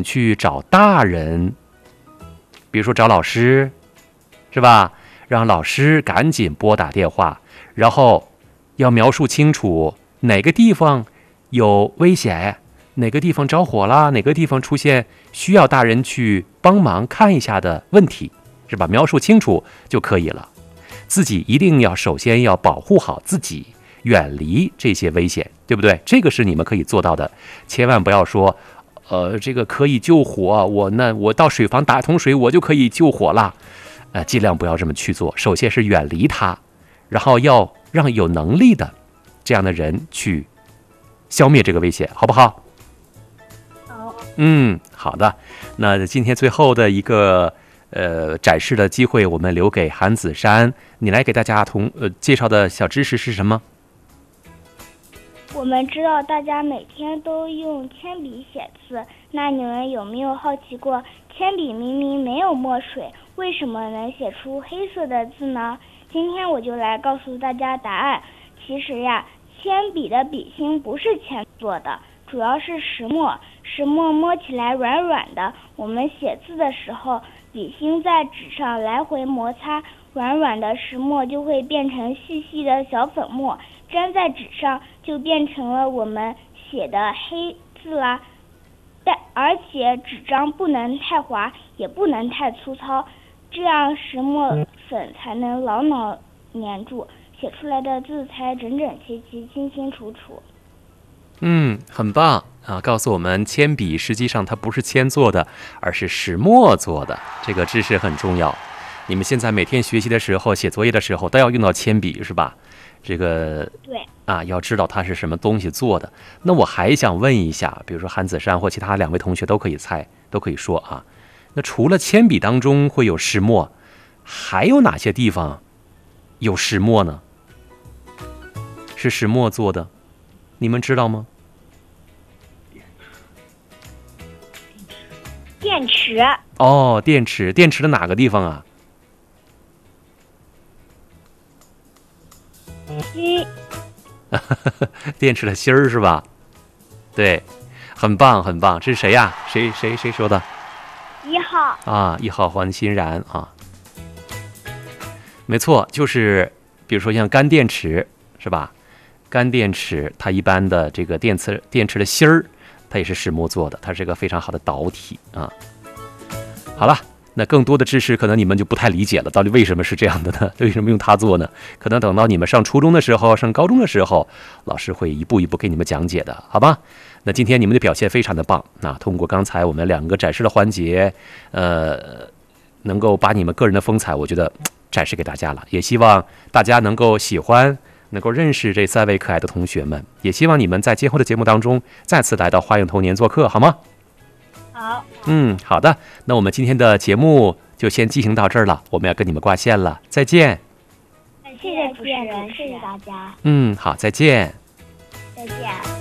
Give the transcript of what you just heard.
紧去找大人，比如说找老师，是吧？让老师赶紧拨打电话，然后要描述清楚哪个地方有危险，哪个地方着火了，哪个地方出现需要大人去帮忙看一下的问题，是吧？描述清楚就可以了。自己一定要首先要保护好自己，远离这些危险，对不对？这个是你们可以做到的，千万不要说，这个可以救火，我到水房打桶水，我就可以救火了，尽量不要这么去做。首先是远离它，然后要让有能力的这样的人去消灭这个危险，好不好？ 好。 好的。那今天最后的一个展示的机会，我们留给韩子珊，你来给大家介绍的小知识是什么？ 我们知道大家每天都用铅笔写字，那你们有没有好奇过，铅笔明明没有墨水，为什么能写出黑色的字呢？今天我就来告诉大家答案。其实呀，铅笔的笔芯不是铅做的，主要是石墨。石墨摸起来软软的，我们写字的时候，笔芯在纸上来回摩擦，软软的石墨就会变成细细的小粉末，粘在纸上就变成了我们写的黑字啦。而且纸张不能太滑，也不能太粗糙，这样石墨粉才能牢牢粘住，写出来的字才整整齐齐、清清楚楚。 很棒啊！告诉我们，铅笔实际上它不是铅做的，而是石墨做的，这个知识很重要。你们现在每天学习的时候、写作业的时候都要用到铅笔，是吧？这个对啊，要知道它是什么东西做的。那我还想问一下，比如说韩子珊或其他2位同学都可以猜，都可以说啊。那除了铅笔当中会有石墨，还有哪些地方有石墨呢？是石墨做的，你们知道吗？ 电池。 哦，电池的哪个地方啊？ 芯。 电池的芯儿是吧？对，很棒很棒。这是谁呀？谁说的 1号啊？1号黄欣然啊，没错，就是比如说像干电池是吧？干电池它一般的这个电池的芯儿，它也是石墨做的，它是一个非常好的导体啊。好了，那更多的知识可能你们就不太理解了，到底为什么是这样的呢？为什么用它做呢？可能等到你们上初中的时候、上高中的时候，老师会一步一步给你们讲解的，好吧？那今天你们的表现非常的棒，那通过刚才我们2个展示的环节，能够把你们个人的风采，我觉得展示给大家了，也希望大家能够喜欢，能够认识这3位可爱的同学们，也希望你们在今后的节目当中再次来到花样童年做客，好吗？ 好。 好的，那我们今天的节目就先进行到这儿了，我们要跟你们挂线了，再见。 谢谢主持人，谢谢大家。 好，再见。 再见。